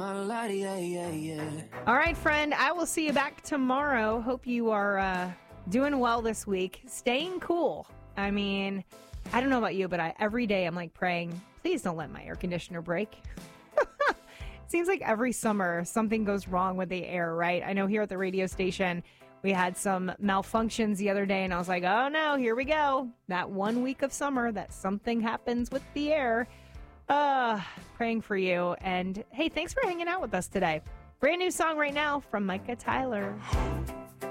All right, friend, I will see you back tomorrow. Hope you are doing well this week. Staying cool. I mean, I don't know about you, but every day I'm like praying, please don't let my air conditioner break. Seems like every summer something goes wrong with the air, right? I know here at the radio station, we had some malfunctions the other day, and I was like, oh no, here we go. That 1 week of summer that something happens with the air. Praying for you. And hey, thanks for hanging out with us today. Brand new song right now from Micah Tyler.